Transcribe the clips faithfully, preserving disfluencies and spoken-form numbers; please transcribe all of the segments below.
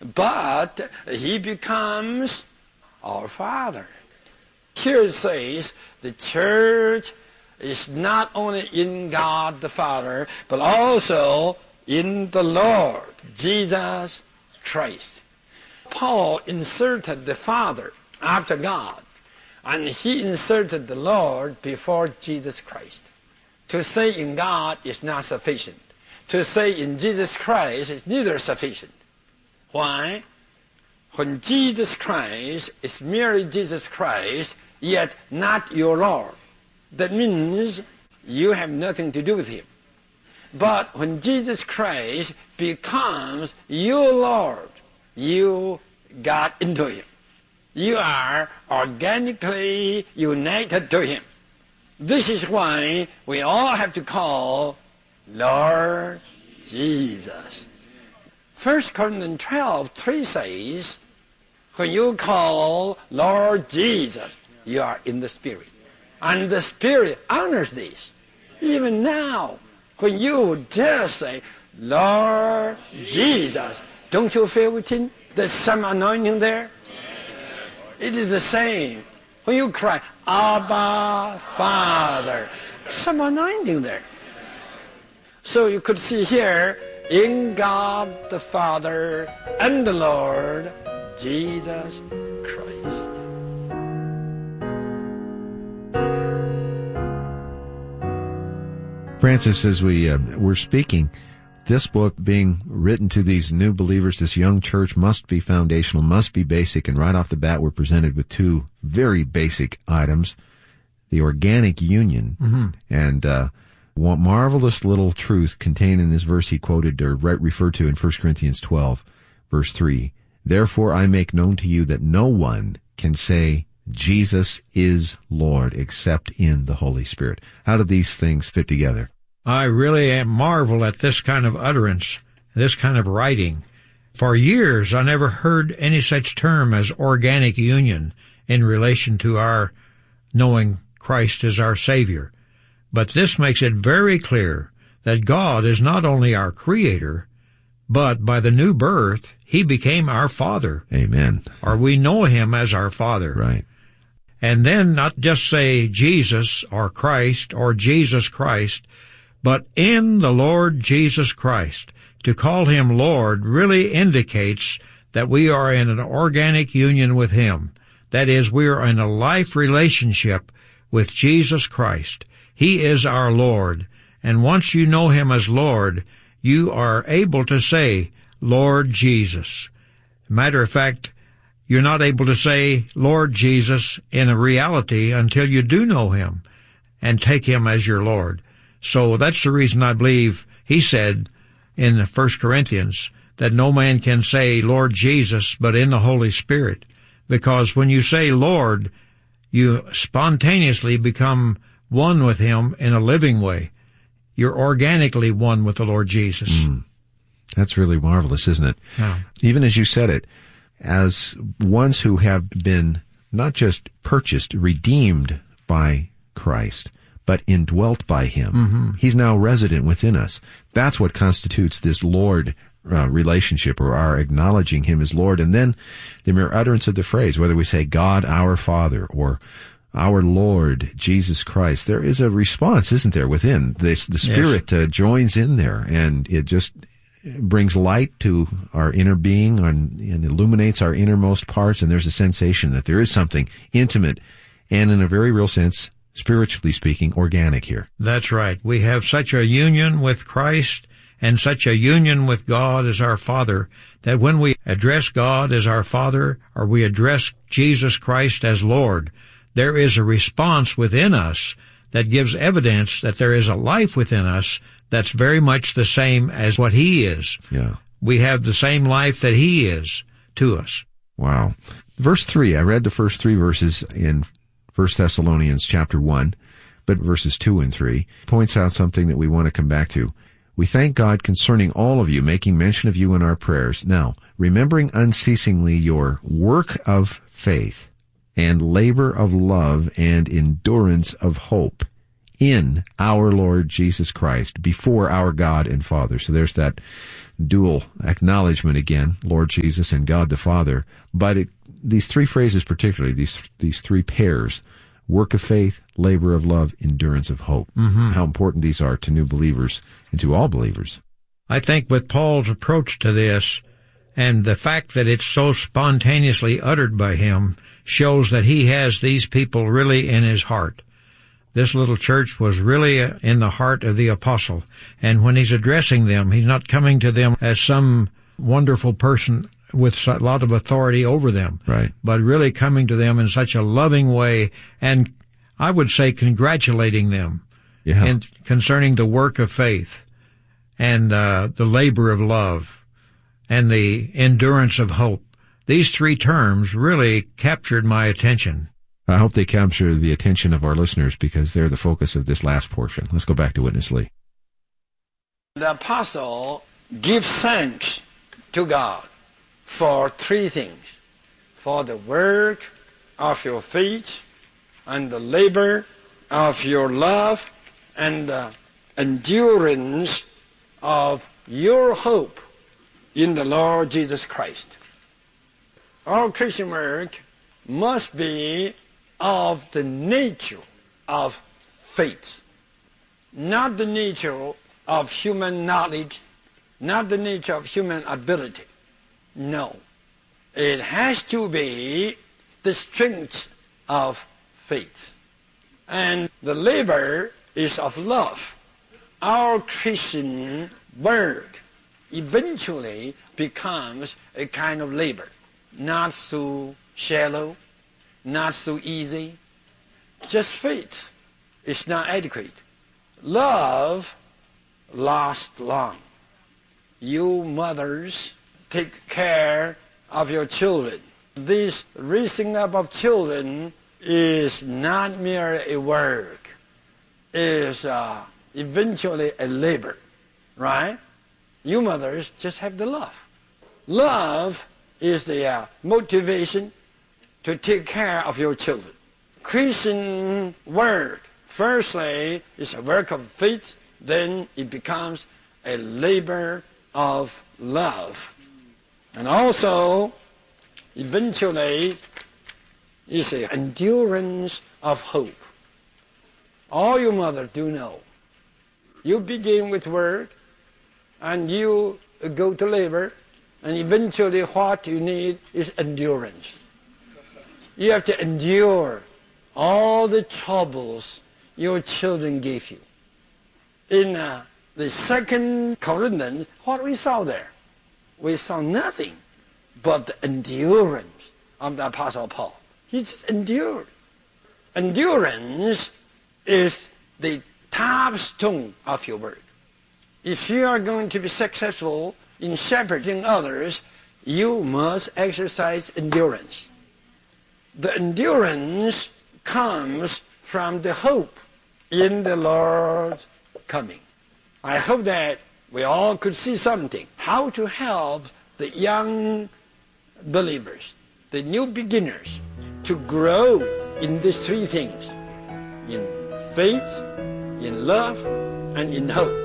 but he becomes our Father. Here it says the church is not only in God the Father, but also in the Lord Jesus Christ. Paul inserted the Father after God, and he inserted the Lord before Jesus Christ. To say in God is not sufficient. To say in Jesus Christ is neither sufficient. Why? When Jesus Christ is merely Jesus Christ, yet not your Lord, that means you have nothing to do with him. But when Jesus Christ becomes your Lord, you got into him. You are organically united to him. This is why we all have to call Lord Jesus. First Corinthians twelve three says, when you call Lord Jesus, you are in the Spirit. And the Spirit honors this. Even now, when you just say, Lord Jesus, don't you feel within there's some anointing there? It is the same. When you cry, Abba, Father, some anointing there. So you could see here, in God the Father and the Lord Jesus Christ. Francis, as we uh, were speaking, this book being written to these new believers, this young church, must be foundational, must be basic, and right off the bat we're presented with two very basic items. The organic union, mm-hmm. and uh, one marvelous little truth contained in this verse he quoted or re- referred to in First Corinthians twelve, verse three. Therefore I make known to you that no one can say Jesus is Lord except in the Holy Spirit. How do these things fit together? I really marvel at this kind of utterance, this kind of writing. For years, I never heard any such term as organic union in relation to our knowing Christ as our Savior. But this makes it very clear that God is not only our Creator, but by the new birth, He became our Father. Amen. Or we know Him as our Father. Right. And then not just say Jesus or Christ or Jesus Christ, but in the Lord Jesus Christ. To call Him Lord really indicates that we are in an organic union with Him. That is, we are in a life relationship with Jesus Christ. He is our Lord. And once you know Him as Lord, you are able to say, Lord Jesus. Matter of fact, you're not able to say, Lord Jesus, in a reality until you do know Him and take Him as your Lord. So that's the reason I believe he said in First Corinthians that no man can say Lord Jesus but in the Holy Spirit. Because when you say Lord, you spontaneously become one with Him in a living way. You're organically one with the Lord Jesus. Mm. That's really marvelous, isn't it? Yeah. Even as you said it, as ones who have been not just purchased, redeemed by Christ, but indwelt by Him. Mm-hmm. He's now resident within us. That's what constitutes this Lord uh, relationship, or our acknowledging Him as Lord. And then the mere utterance of the phrase, whether we say God our Father or our Lord Jesus Christ, there is a response, isn't there, within? The, the Spirit yes. uh, joins in there, and it just brings light to our inner being and, and illuminates our innermost parts, and there's a sensation that there is something intimate and, in a very real sense, spiritually speaking, organic here. That's right. We have such a union with Christ and such a union with God as our Father that when we address God as our Father or we address Jesus Christ as Lord, there is a response within us that gives evidence that there is a life within us that's very much the same as what He is. Yeah. We have the same life that He is to us. Wow. Verse three, I read the first three verses in First Thessalonians chapter one, but verses two and three points out something that we want to come back to. We thank God concerning all of you, making mention of you in our prayers. Now, remembering unceasingly your work of faith and labor of love and endurance of hope in our Lord Jesus Christ, before our God and Father. So there's that dual acknowledgement again, Lord Jesus and God the Father. But it, these three phrases particularly, these these three pairs, work of faith, labor of love, endurance of hope, mm-hmm. how important these are to new believers and to all believers. I think with Paul's approach to this, and the fact that it's so spontaneously uttered by him, shows that he has these people really in his heart. This little church was really in the heart of the apostle. And when he's addressing them, he's not coming to them as some wonderful person with a lot of authority over them. Right. But really coming to them in such a loving way, and I would say congratulating them yeah. in, concerning the work of faith and uh, the labor of love and the endurance of hope. These three terms really captured my attention. I hope they capture the attention of our listeners, because they're the focus of this last portion. Let's go back to Witness Lee. The apostle gives thanks to God for three things: for the work of your faith, and the labor of your love, and the endurance of your hope in the Lord Jesus Christ. Our Christian work must be of the nature of faith, not the nature of human knowledge, not the nature of human ability. No. It has to be the strength of faith. And the labor is of love. Our Christian work eventually becomes a kind of labor, not so shallow, not so easy. Just faith is not adequate. Love lasts long. You mothers, take care of your children. This raising up of children is not merely a work. It is uh, eventually a labor, right? You mothers just have the love. Love is the uh, motivation to take care of your children. Christian work, firstly, is a work of faith, then it becomes a labor of love. And also, eventually, is an endurance of hope. All you mothers do know. You begin with work, and you go to labor, and eventually what you need is endurance. You have to endure all the troubles your children gave you. In uh, the second Corinthians, what we saw there? We saw nothing but the endurance of the Apostle Paul. He just endured. Endurance is the touchstone of your work. If you are going to be successful in shepherding others, you must exercise endurance. The endurance comes from the hope in the Lord's coming. I hope that we all could see something, how to help the young believers, the new beginners, to grow in these three things: in faith, in love, and in hope.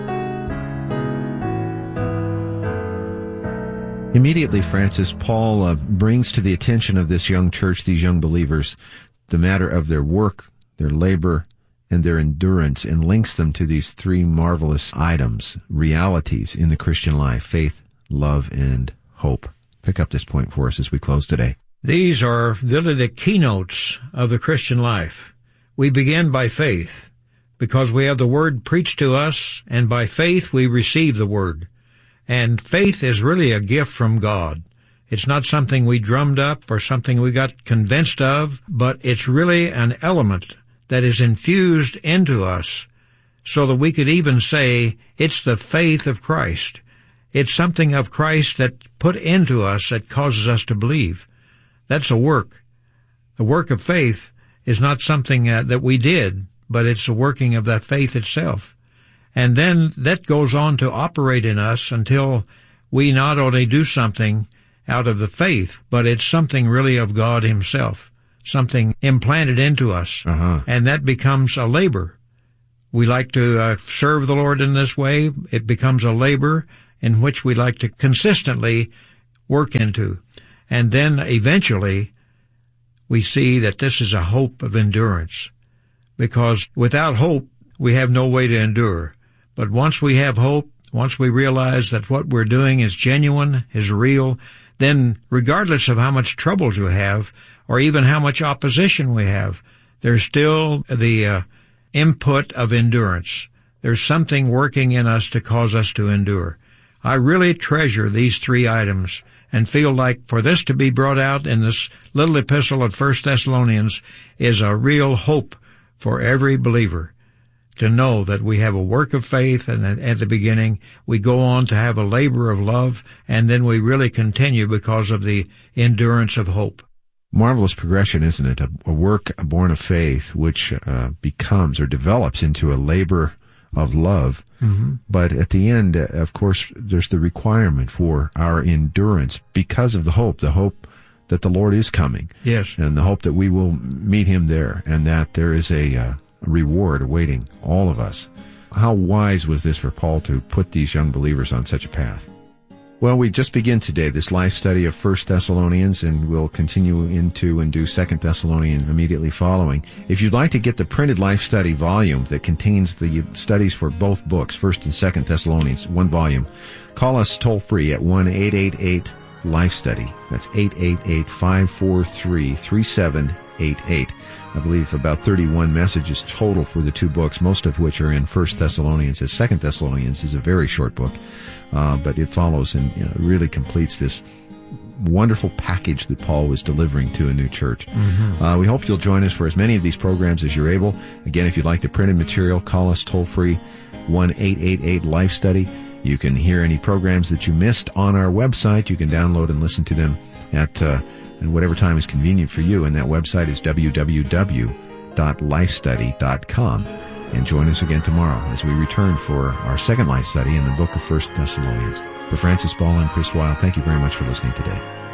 Immediately, Francis, Paul uh, brings to the attention of this young church, these young believers, the matter of their work, their labor, and their endurance, and links them to these three marvelous items, realities in the Christian life: faith, love, and hope. Pick up this point for us as we close today. These are really the keynotes of the Christian life. We begin by faith, because we have the Word preached to us, and by faith we receive the Word. And faith is really a gift from God. It's not something we drummed up or something we got convinced of, but it's really an element that is infused into us, so that we could even say it's the faith of Christ. It's something of Christ that put into us that causes us to believe. That's a work. The work of faith is not something uh, that we did, but it's the working of that faith itself. And then that goes on to operate in us until we not only do something out of the faith, but it's something really of God Himself, something implanted into us. Uh-huh. And that becomes a labor. we like to uh, serve the Lord in this way. It becomes a labor in which we like to consistently work into. And then eventually we see that this is a hope of endurance, because without hope we have no way to endure. But once we have hope, once we realize that what we're doing is genuine, is real, then regardless of how much troubles you have, or even how much opposition we have, there's still the uh, input of endurance. There's something working in us to cause us to endure. I really treasure these three items and feel like for this to be brought out in this little epistle of First Thessalonians is a real hope for every believer, to know that we have a work of faith, and at the beginning we go on to have a labor of love, and then we really continue because of the endurance of hope. Marvelous progression, isn't it? A, a work born of faith, which uh, becomes or develops into a labor of love. Mm-hmm. But at the end, uh, of course, there's the requirement for our endurance because of the hope, the hope that the Lord is coming. Yes. And the hope that we will meet him there, and that there is a, uh, a reward awaiting all of us. How wise was this for Paul to put these young believers on such a path? Well, we just begin today this life study of First Thessalonians, and we'll continue into and do Second Thessalonians immediately following. If you'd like to get the printed life study volume that contains the studies for both books, First and Second Thessalonians, one volume, call us toll-free at one eight eight eight life study. That's eight eight eight, five four three, three seven eight eight. I believe about thirty-one messages total for the two books, most of which are in First Thessalonians, as Second Thessalonians is a very short book. Uh, but it follows and you know, really completes this wonderful package that Paul was delivering to a new church. Mm-hmm. Uh, we hope you'll join us for as many of these programs as you're able. Again, if you'd like the printed material, call us toll-free, one eight eight eight life study. You can hear any programs that you missed on our website. You can download and listen to them at uh, whatever time is convenient for you, and that website is w w w dot life study dot com. And join us again tomorrow as we return for our second life study in the book of First Thessalonians. For Francis Ball and Chris Wilde, thank you very much for listening today.